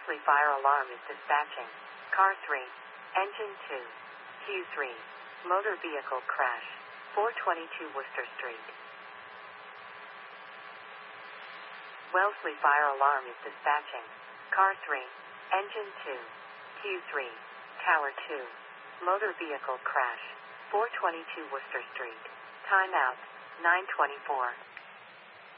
Wellesley fire alarm is dispatching. Car 3. Engine 2. Q3. Motor vehicle crash. 422 Worcester Street. Wellesley fire alarm is dispatching. Car 3. Engine 2. Q3. Tower 2. Motor vehicle crash. 422 Worcester Street. Timeout. 9:24.